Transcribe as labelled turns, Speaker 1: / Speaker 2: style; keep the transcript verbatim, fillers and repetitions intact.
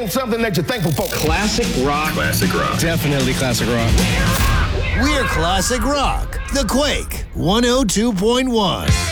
Speaker 1: name something that you're thankful for.
Speaker 2: Classic rock.
Speaker 3: Classic rock.
Speaker 4: Definitely classic rock.
Speaker 5: We're Classic Rock. The Quake one oh two point one.